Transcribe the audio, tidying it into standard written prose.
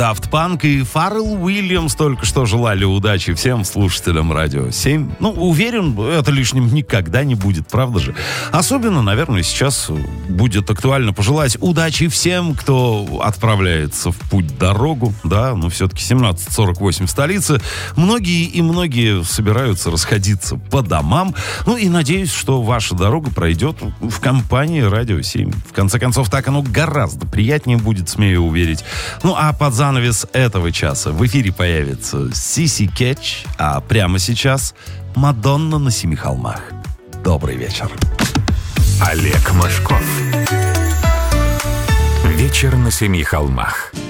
Daft Punk и Фаррелл Уильямс только что желали удачи всем слушателям Радио 7. Ну, уверен, это лишним никогда не будет, правда же? Особенно, наверное, сейчас будет актуально пожелать удачи всем, кто отправляется в путь-дорогу. Да, ну, все-таки 17:48 в столице. Многие собираются расходиться по домам. Ну, и надеюсь, что ваша дорога пройдет в компании Радио 7. В конце концов, так оно гораздо приятнее будет, смею уверить. Ну, а под занавес этого часа в эфире появится Сиси Кетч, а прямо сейчас Мадонна на Семи холмах. Добрый вечер. Олег Мошков. Вечер на Семи холмах.